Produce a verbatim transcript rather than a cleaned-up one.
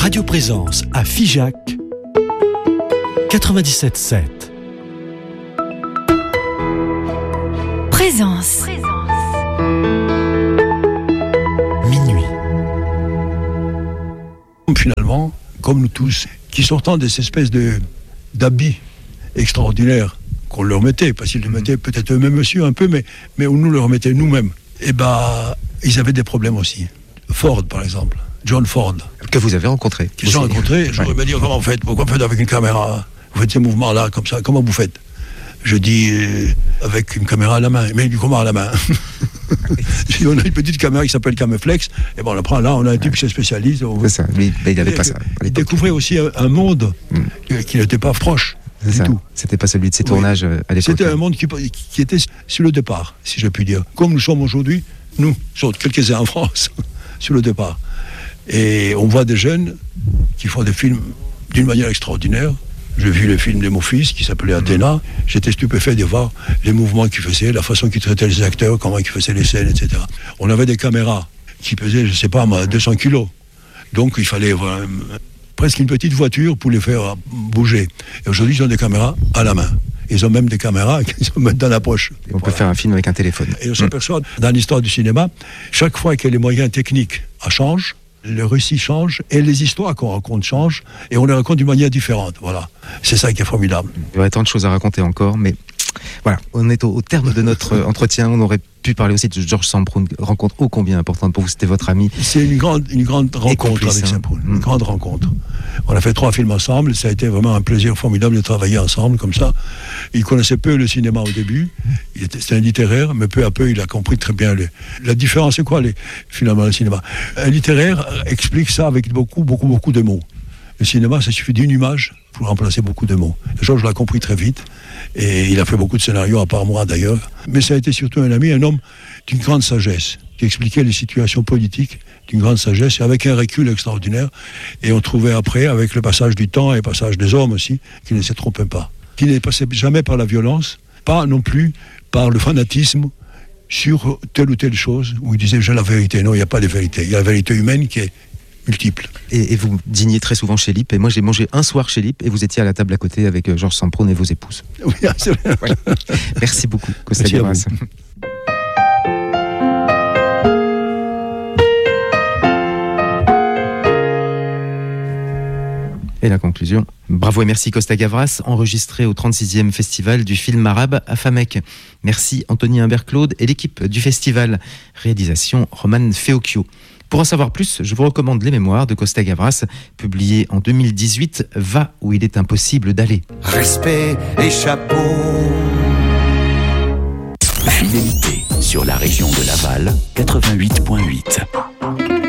Radio Présence à Figeac, quatre-vingt-dix-sept sept. Présence. Minuit. Finalement, comme nous tous, qui sortant de ces espèces de, d'habits extraordinaires qu'on leur mettait, parce qu'ils le mettaient peut-être eux-mêmes aussi un peu, mais, mais on nous le remettait nous-mêmes, et ben, ils avaient des problèmes aussi. Ford, par exemple, John Ford. Que vous avez rencontré. Qui j'ai rencontré, je voudrais me dire comment vous faites, pourquoi vous faites avec une caméra, vous faites ces mouvements-là, comme ça, comment vous faites? Je dis, euh, avec une caméra à la main, mais il dit comment à la main? Je dis, on a une petite caméra qui s'appelle Cameflex, et bon, on la prend là, on a un type qui se spécialise. On... C'est ça, mais, mais il n'avait pas ça. Il découvrait aussi un, un monde mm. qui n'était pas proche. C'est du ça. Tout. C'était pas celui de ses tournages oui. à l'époque. C'était un monde qui, qui était sur le départ, si je puis dire. Comme nous sommes aujourd'hui, nous, quelques-uns en France, sur le départ. Et on voit des jeunes qui font des films d'une manière extraordinaire. J'ai vu le film de mon fils qui s'appelait Athéna. J'étais stupéfait de voir les mouvements qu'il faisait, la façon qu'il traitait les acteurs, comment il faisait les scènes, et cetera. On avait des caméras qui pesaient, je sais pas moi, deux cents kilos. Donc il fallait avoir un, presque une petite voiture pour les faire bouger. Et aujourd'hui, ils ont des caméras à la main. Ils ont même des caméras qui se mettent dans la poche. Et on voilà. peut faire un film avec un téléphone. Et on s'aperçoit, mmh. dans l'histoire du cinéma, chaque fois que les moyens techniques changent, le récit change et les histoires qu'on raconte changent et on les raconte d'une manière différente. Voilà, c'est ça qui est formidable. Il y aurait tant de choses à raconter encore, mais voilà, on est au, au terme de notre entretien. On aurait pu parler aussi de Georges Semprún, rencontre ô combien importante pour vous. C'était votre ami. C'est une grande, une grande rencontre avec Semprún, une mmh. grande rencontre. On a fait trois films ensemble. Ça a été vraiment un plaisir formidable de travailler ensemble comme ça. Il connaissait peu le cinéma au début. Il était, c'était un littéraire, mais peu à peu, il a compris très bien les, la différence. C'est quoi les, finalement le cinéma? Un littéraire explique ça avec beaucoup, beaucoup, beaucoup de mots. Le cinéma, ça suffit d'une image pour remplacer beaucoup de mots. Georges l'a compris très vite et il a fait beaucoup de scénarios, à part moi d'ailleurs. Mais ça a été surtout un ami, un homme d'une grande sagesse, qui expliquait les situations politiques d'une grande sagesse et avec un recul extraordinaire. Et on trouvait après, avec le passage du temps et le passage des hommes aussi, qu'il ne se trompait pas. Qu'il ne passait jamais par la violence, pas non plus par le fanatisme sur telle ou telle chose, où il disait « j'ai la vérité ». Non, il n'y a pas de vérité. Il y a la vérité humaine qui est multiple. Et, et vous dîniez très souvent chez Lippe, et moi j'ai mangé un soir chez Lippe, et vous étiez à la table à côté avec euh, Georges Semprún et vos épouses. Oui, c'est vrai. Ouais. Merci beaucoup, Costa Gavras. Et la conclusion. Bravo et merci Costa Gavras, enregistré au trente-sixième festival du film arabe à Famec. Merci Anthony Humbert-Claude et l'équipe du festival. Réalisation Roman Feocchio. Pour en savoir plus, je vous recommande les mémoires de Costa Gavras, publiées en deux mille dix-huit, Va où il est impossible d'aller. Respect et chapeau. Fidélité sur la région de Laval, quatre-vingt-huit virgule huit.